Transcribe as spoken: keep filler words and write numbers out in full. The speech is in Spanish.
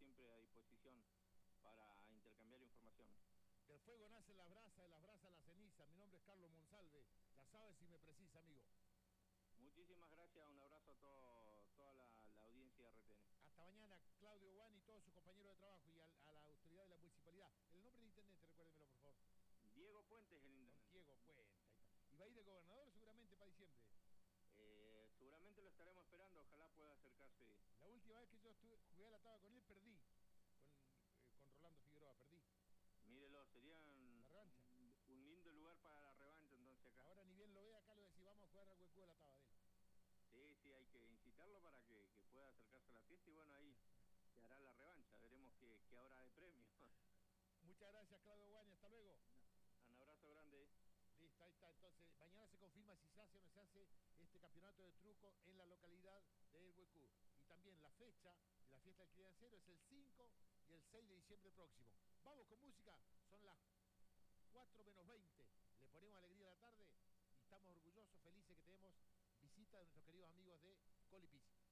siempre a disposición para intercambiar información. Del fuego nace la brasa, de las brasas la ceniza. Mi nombre es Carlos Monsalve. Ya sabes si me precisa, amigo. Muchísimas gracias, un abrazo a todo, toda la, la audiencia de R T N. Hasta mañana, Claudio Guani y todos sus compañeros de trabajo y a, a la autoridad de la municipalidad. El nombre del intendente, recuérdemelo, por favor. Diego Puentes, el intendente. Don Diego Puentes. Ahí está. ¿Y va a ir el gobernador seguramente para diciembre? Eh, seguramente lo estaremos esperando, ojalá pueda acercarse. La última vez que yo estuve, jugué a la taba con él, perdí. Con, eh, con Rolando Figueroa, perdí. Mírelo, sería un, un, un lindo lugar para la revancha entonces acá. Ahora ni bien lo ve acá, lo decís, vamos a jugar al hueco de la taba de él. Sí, sí, hay que incitarlo para que, que pueda acercarse a la fiesta y bueno, ahí se hará la revancha, veremos qué, qué habrá de premio. Muchas gracias, Claudio Guani, hasta luego. Un abrazo grande. Listo, ahí está. Entonces, mañana se confirma si se hace o no se hace este campeonato de truco en la localidad de El Huecú. Y también la fecha de la fiesta del criancero es el cinco y el seis de diciembre próximo. Vamos con música, son las cuatro menos veinte. Le ponemos alegría a la tarde y estamos orgullosos, felices que tenemos visita de nuestros queridos amigos de Colipizzi.